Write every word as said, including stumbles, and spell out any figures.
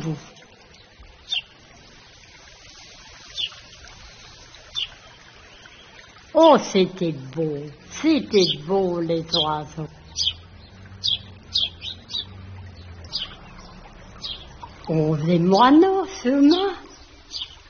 vous. Oh, c'était beau, c'était beau les oiseaux. On faisait moineaux sûrement.